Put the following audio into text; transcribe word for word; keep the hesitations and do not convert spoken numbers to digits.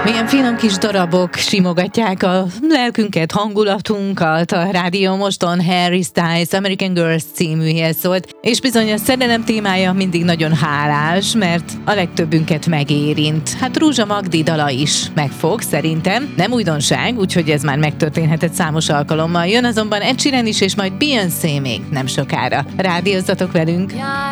Milyen finom kis darabok simogatják a lelkünket, hangulatunkat. A rádió moston Harry Styles American Girls címűhez szólt, és bizony a szerelem témája mindig nagyon hálás, mert a legtöbbünket megérint. Hát Rúzsa Magdi dala is megfog, szerintem. Nem újdonság, úgyhogy ez már megtörténhetett számos alkalommal. Jön azonban Ed Sheeran is, és majd Beyoncé még nem sokára. Rádiózzatok velünk!